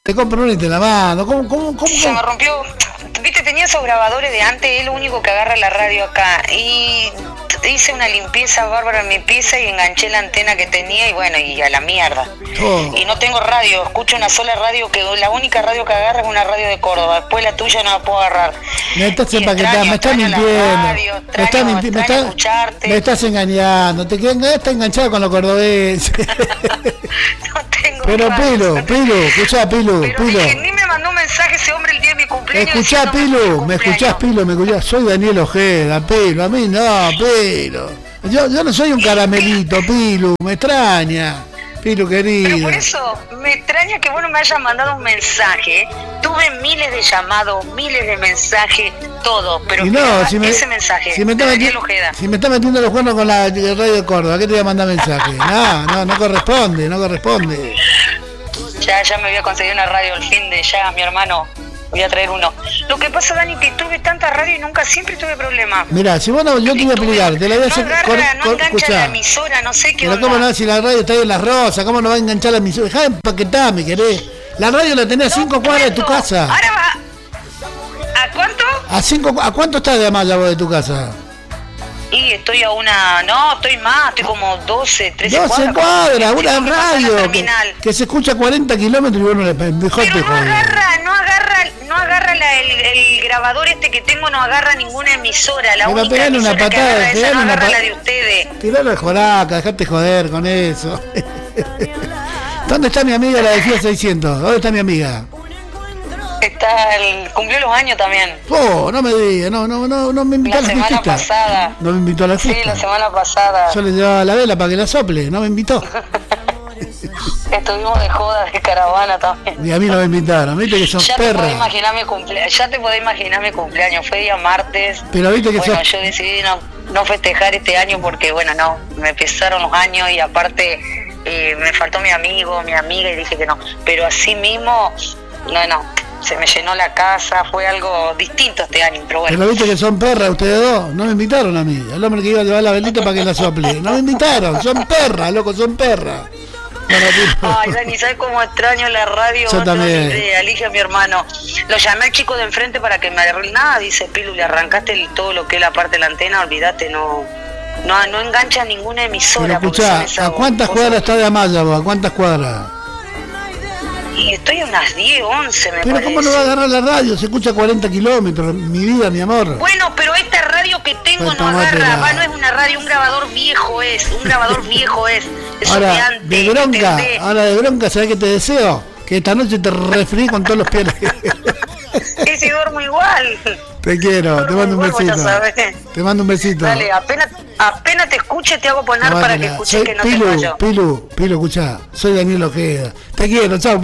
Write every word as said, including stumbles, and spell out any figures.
te compro una y te la mando. ¿Cómo, cómo, cómo? Se me rompió. Viste, tenía esos grabadores de antes, es lo único que agarra la radio acá. Y hice una limpieza bárbara en mi pieza y enganché la antena que tenía y bueno, y a la mierda. Oh. Y no tengo radio, escucho una sola radio, que la única radio que agarra es una radio de Córdoba. Después la tuya no la puedo agarrar. Me estás empaquetando, me estás mintiendo. Radio, extraño, me estás mintiendo, me estás, escucharte. Me estás engañando, te quedas está enganchado con los cordobeses. No tengo Pero radio. Pilo, Pilo, escuchá Pilo, Pero Pilo. Dije, ni me mandó un mensaje ese hombre el día de mi cumpleaños. Escuchá Pilo, me escuchás Pilo, me escuchás, soy Daniel Ojeda, Pilo, a mí no, Pilo. Yo, yo no soy un caramelito, Pilo, me extraña. Pilo querido. Pero por eso me extraña que vos no me hayas mandado un mensaje. Tuve miles de llamados, miles de mensajes, todo, pero y no, si me, ese mensaje. Si me, está meti- si me está metiendo los cuernos con la radio de Córdoba, ¿qué te voy a mandar mensaje? No, no, no corresponde, no corresponde. Ya, ya me voy a conseguir una radio al fin de ya, mi hermano. Voy a traer uno. Lo que pasa, Dani, que tuve tanta radio y nunca siempre tuve problemas. Mirá, si vos no, yo te voy a explicar, te la voy a hacer. No agarra, cor, no cor, engancha escuchá. La emisora, no sé qué Pero onda. cómo no, si la radio está ahí en Las Rosas, ¿cómo no va a enganchar la emisora? Dejá de empaquetame, querés. La radio la tenés a cinco no, cuadras de tu casa. Ahora va. ¿A cuánto? A cinco, ¿a cuánto estás de Amaya vos de tu casa? Y estoy a una, no, estoy más, estoy como doce, trece cuadras. doce cuadras, una radio que, que se escucha a cuarenta kilómetros y bueno, mejor Pero te no joder. agarra, no agarra, no agarra la, el, el grabador este que tengo, no agarra ninguna emisora, la Pero única emisora una patada, que agarra esa, no una agarra pa- la de ustedes. Tiralo de joraca, dejate joder con eso. ¿Dónde está mi amiga la de Fiat seiscientos? ¿Dónde está mi amiga? Está el, cumplió los años también. Oh, no me digas, no, no, no, no me invitó la a la semana fiesta. pasada. No me invitó a la fiesta. Sí, la semana pasada. Yo le llevaba la vela para que la sople, no me invitó. Estuvimos de joda, de caravana también. Y a mí no me invitaron, viste que son ya perras. Te podés imaginar mi cumplea- ya te podés imaginar mi cumpleaños, fue día martes. Pero viste que bueno, sos... yo decidí no, no festejar este año porque, bueno, no, me pesaron los años y aparte eh, me faltó mi amigo, mi amiga y dije que no. Pero así mismo, no, no. Se me llenó la casa, fue algo distinto este año, pero bueno. Pero viste que son perras ustedes dos, no me invitaron a mí, el hombre que iba a llevar la velita para que la sople, no me invitaron, son perras, loco, son perras. Bueno, ay, Dani, ¿sabes cómo extraño la radio? Yo también. No, idea. Elige a mi hermano. Lo llamé al chico de enfrente para que me arregle nada, dice Pilu, le arrancaste el, todo lo que es la parte de la antena, olvídate, no, no, no engancha ninguna emisora. Pero escuchá, ¿a cuántas cuadras está de Amaya vos? ¿A cuántas cuadras? Y estoy a unas diez, once, me pero parece. ¿cómo no va a agarrar la radio? Se escucha a cuarenta kilómetros, mi vida, mi amor. Bueno, pero esta radio que tengo pues no agarra, va, no es una radio, un grabador viejo es, un grabador viejo es. Eso ahora, de antes, de bronca, ¿entendés? ahora de bronca, ¿sabés qué te deseo? Que esta noche te refrí con todos los pies. Y si duermo igual. Te quiero, duermo te mando un igual, besito. Te mando un besito. Dale, apenas, apenas te escuche te hago poner para que escuches que no Pilu, te fallo. Pilu, Pilu, escuchá, soy Daniel Ojeda. Te quiero, chao.